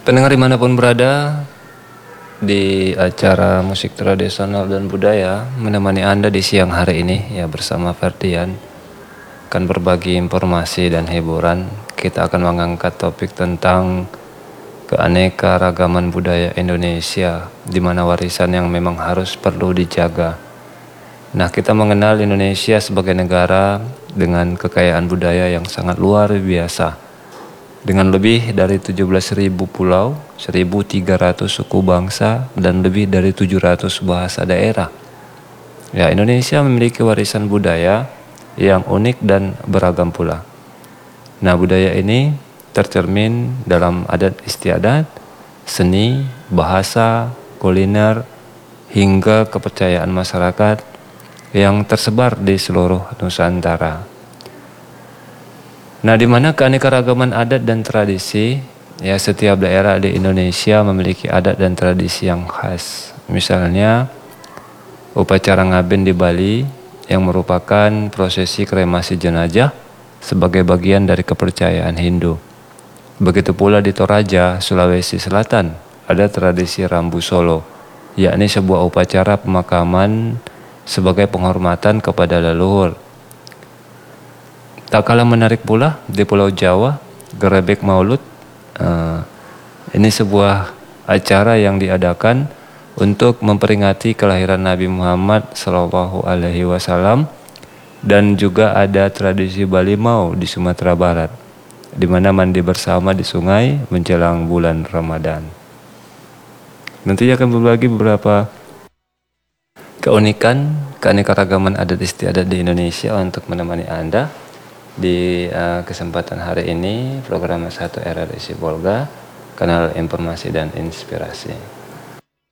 Pendengar dimanapun berada, di acara musik tradisional dan budaya menemani Anda di siang hari ini ya bersama Ferdian akan berbagi informasi dan hiburan. Kita akan mengangkat topik tentang keanekaragaman budaya Indonesia, di mana warisan yang memang harus perlu dijaga. Nah, kita mengenal Indonesia sebagai negara dengan kekayaan budaya yang sangat luar biasa. Dengan lebih dari 17.000 pulau, 1.300 suku bangsa, dan lebih dari 700 bahasa daerah. Ya, Indonesia memiliki warisan budaya yang unik dan beragam pula. Nah, budaya ini tercermin dalam adat istiadat, seni, bahasa, kuliner, hingga kepercayaan masyarakat yang tersebar di seluruh Nusantara. Nah, di mana keanekaragaman adat dan tradisi, ya setiap daerah di Indonesia memiliki adat dan tradisi yang khas. Misalnya, upacara ngaben di Bali yang merupakan prosesi kremasi jenazah sebagai bagian dari kepercayaan Hindu. Begitu pula di Toraja, Sulawesi Selatan, ada tradisi Rambu Solo, yakni sebuah upacara pemakaman sebagai penghormatan kepada leluhur. Tak kalah menarik pula di Pulau Jawa, Gerebek Maulud. Ini sebuah acara yang diadakan untuk memperingati kelahiran Nabi Muhammad SAW, dan juga ada tradisi Balimau di Sumatera Barat, di mana mandi bersama di sungai menjelang bulan Ramadan. Nanti akan berbagi beberapa keunikan, keanekaragaman adat istiadat di Indonesia untuk menemani Anda. Di kesempatan hari ini, program 1 RRI Sibolga, kanal informasi dan inspirasi.